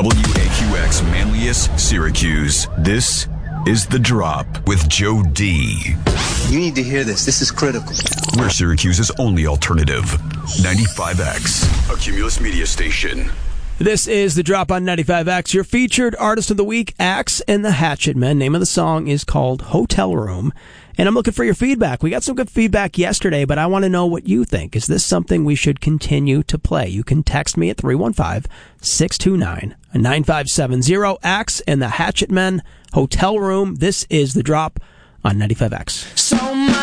WAQX Manlius, Syracuse. This is The Drop with Joe D. You need to hear this. This is critical. We're Syracuse's only alternative. 95X, a Cumulus media station. This is The Drop on 95X. Your featured artist of the week, Axe and the Hatchet Men. Name of the song is called Hotel Room. And I'm looking for your feedback. We got some good feedback yesterday, but I want to know what you think. Is this something we should continue to play? You can text me at 315-629-9570. Axe and the Hatchet Men, Hotel Room. This is The Drop on 95X. So much